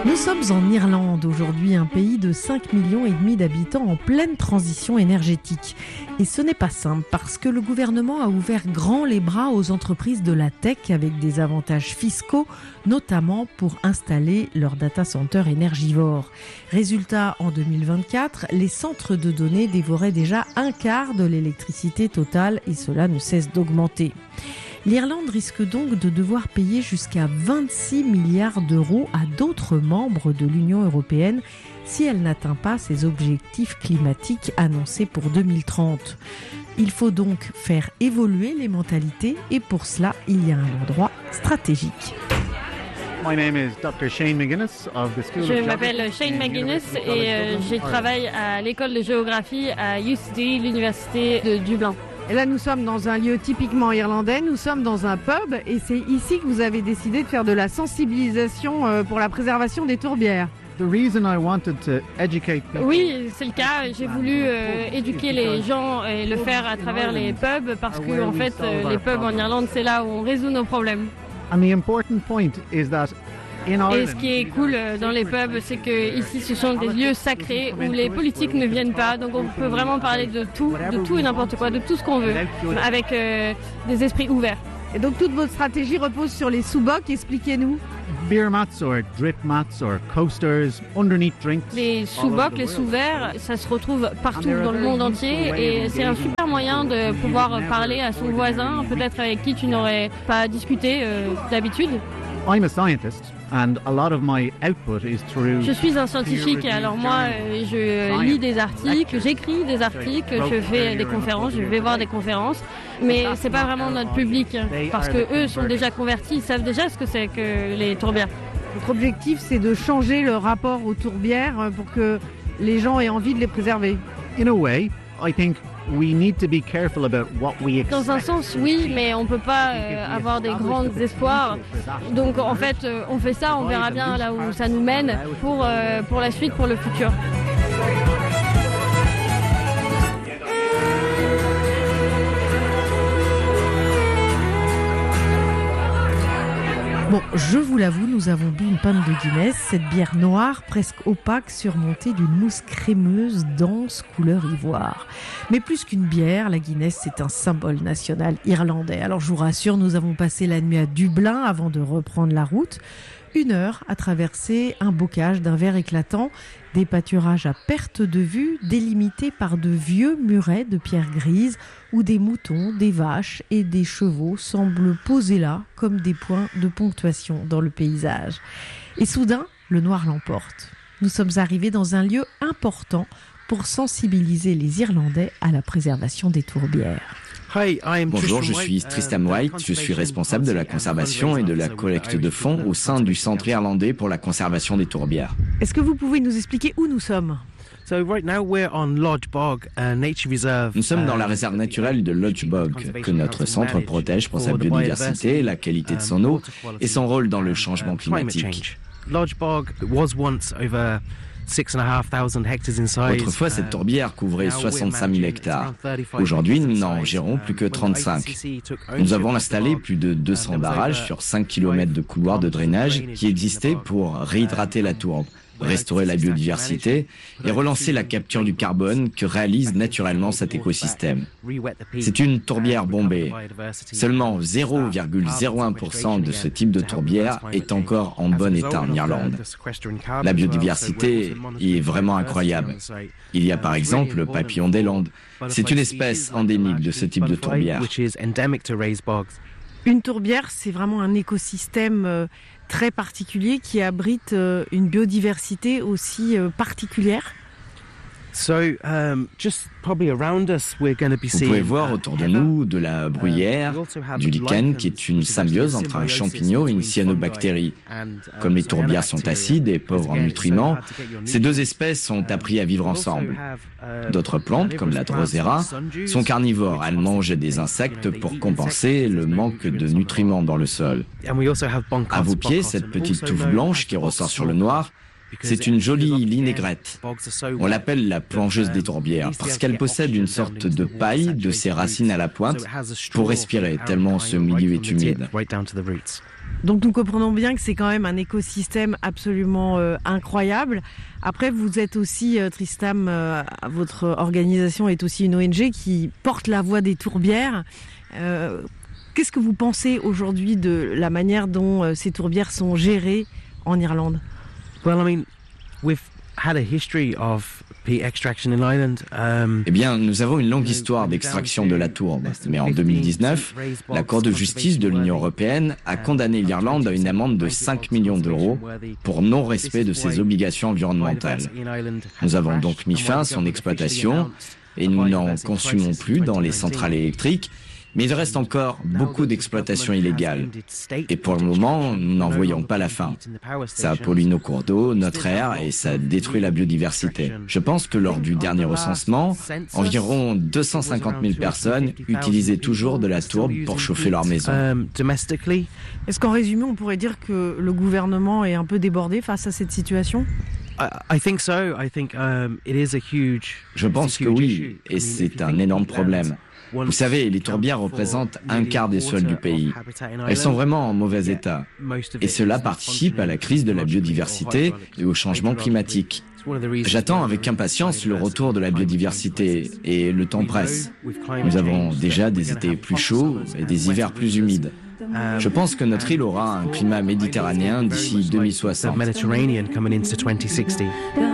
Nous sommes en Irlande aujourd'hui, un pays de 5,5 millions d'habitants en pleine transition énergétique. Et ce n'est pas simple parce que le gouvernement a ouvert grand les bras aux entreprises de la tech avec des avantages fiscaux, notamment pour installer leurs data centers énergivores. Résultat, en 2024, les centres de données dévoraient déjà un quart de l'électricité totale et cela ne cesse d'augmenter. L'Irlande risque donc de devoir payer jusqu'à 26 milliards d'euros à d'autres membres de l'Union européenne si elle n'atteint pas ses objectifs climatiques annoncés pour 2030. Il faut donc faire évoluer les mentalités et pour cela, il y a un endroit stratégique. Je m'appelle Shane McGuinness et je travaille à l'école de géographie à UCD, l'université de Dublin. Et là, nous sommes dans un lieu typiquement irlandais, nous sommes dans un pub et c'est ici que vous avez décidé de faire de la sensibilisation pour la préservation des tourbières. Oui, c'est le cas. J'ai voulu éduquer les gens et le faire à travers les pubs parce que en fait, les pubs en Irlande, c'est là où on résout nos problèmes. Et ce qui est cool dans les pubs, c'est que ici, ce sont des lieux sacrés où les politiques ne viennent pas. Donc on peut vraiment parler de tout et n'importe quoi, de tout ce qu'on veut, avec des esprits ouverts. Et donc toute votre stratégie repose sur les sous-bocs, expliquez-nous. Les sous-bocs, les sous-verres, ça se retrouve partout dans le monde entier et c'est un super moyen de pouvoir parler à son voisin, peut-être avec qui tu n'aurais pas discuté d'habitude. Je suis un scientifique et alors moi je lis des articles, j'écris des articles, je fais des conférences, je vais voir des conférences, mais c'est pas vraiment notre public parce que eux sont déjà convertis, ils savent déjà ce que c'est que les tourbières. Votre objectif c'est de changer le rapport aux tourbières pour que les gens aient envie de les préserver. Dans un sens, oui, mais on ne peut pas avoir des grands espoirs. Donc en fait, on fait ça, on verra bien là où ça nous mène pour la suite, pour le futur. Bon, je vous l'avoue, nous avons bu une pinte de Guinness, cette bière noire, presque opaque, surmontée d'une mousse crémeuse, dense, couleur ivoire. Mais plus qu'une bière, la Guinness, c'est un symbole national irlandais. Alors je vous rassure, nous avons passé la nuit à Dublin avant de reprendre la route. 1 heure à traverser un bocage d'un vert éclatant, des pâturages à perte de vue, délimités par de vieux murets de pierre grise, où des moutons, des vaches et des chevaux semblent posés là comme des points de ponctuation dans le paysage. Et soudain, le noir l'emporte. Nous sommes arrivés dans un lieu important pour sensibiliser les Irlandais à la préservation des tourbières. Bonjour, je suis Tristan White, je suis responsable de la conservation et de la collecte de fonds au sein du Centre irlandais pour la conservation des tourbières. Est-ce que vous pouvez nous expliquer où nous sommes ? Nous sommes dans la réserve naturelle de Loch Bog, que notre centre protège pour sa biodiversité, la qualité de son eau et son rôle dans le changement climatique. Autrefois, cette tourbière couvrait 65 000 hectares. Aujourd'hui, nous n'en gérons plus que 35. Nous avons installé plus de 200 barrages sur 5 km de couloirs de drainage qui existaient pour réhydrater la tourbe, restaurer la biodiversité et relancer la capture du carbone que réalise naturellement cet écosystème. C'est une tourbière bombée. Seulement 0,01% de ce type de tourbière est encore en bon état en Irlande. La biodiversité est vraiment incroyable. Il y a par exemple le papillon des Landes. C'est une espèce endémique de ce type de tourbière. Une tourbière, c'est vraiment un écosystème très particulier qui abrite une biodiversité aussi particulière. Vous pouvez voir autour de nous de la bruyère, du lichen qui est une symbiose entre un champignon et une cyanobactérie. Comme les tourbières sont acides et pauvres en nutriments, ces deux espèces ont appris à vivre ensemble. D'autres plantes, comme la drosera, sont carnivores. Elles mangent des insectes pour compenser le manque de nutriments dans le sol. À vos pieds, cette petite touffe blanche qui ressort sur le noir, C'est une jolie linaigrette. On l'appelle la plongeuse des tourbières parce qu'elle possède une sorte de paille de ses racines à la pointe pour respirer, tellement ce milieu est humide. Donc nous comprenons bien que c'est quand même un écosystème absolument incroyable. Après, vous êtes aussi, Tristam, votre organisation est aussi une ONG qui porte la voix des tourbières. Qu'est-ce que vous pensez aujourd'hui de la manière dont ces tourbières sont gérées en Irlande? Eh bien, nous avons une longue histoire d'extraction de la tourbe. Mais en 2019, la Cour de justice de l'Union européenne a condamné l'Irlande à une amende de 5 millions d'euros pour non-respect de ses obligations environnementales. Nous avons donc mis fin à son exploitation et nous n'en consumons plus dans les centrales électriques. Mais il reste encore beaucoup d'exploitations illégales. Et pour le moment, nous n'en voyons pas la fin. Ça pollue nos cours d'eau, notre air et ça détruit la biodiversité. Je pense que lors du dernier recensement, environ 250 000 personnes utilisaient toujours de la tourbe pour chauffer leur maison. Est-ce qu'en résumé, on pourrait dire que le gouvernement est un peu débordé face à cette situation ? Je pense que oui, et c'est un énorme problème. Vous savez, les tourbières représentent un quart des sols du pays. Elles sont vraiment en mauvais état. Et cela participe à la crise de la biodiversité et au changement climatique. J'attends avec impatience le retour de la biodiversité et le temps presse. Nous avons déjà des étés plus chauds et des hivers plus humides. Je pense que notre île aura un climat méditerranéen d'ici 2060.